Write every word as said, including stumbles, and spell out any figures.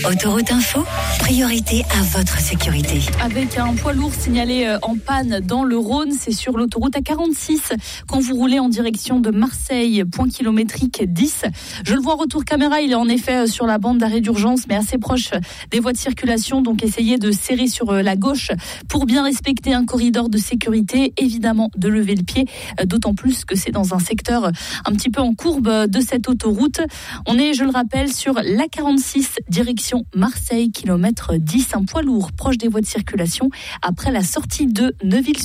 Autoroute Info, priorité à votre sécurité. Avec un poids lourd signalé en panne dans le Rhône, c'est sur l'autoroute A quarante-six quand vous roulez en direction de Marseille, point kilométrique dix. Je le vois en retour caméra, il est en effet sur la bande d'arrêt d'urgence, mais assez proche des voies de circulation, donc essayez de serrer sur la gauche pour bien respecter un corridor de sécurité, évidemment de lever le pied, d'autant plus que c'est dans un secteur un petit peu en courbe de cette autoroute. On est, je le rappelle, sur l'A quarante-six, direction Marseille, kilomètre dix, un poids lourd proche des voies de circulation après la sortie de Neuville-sur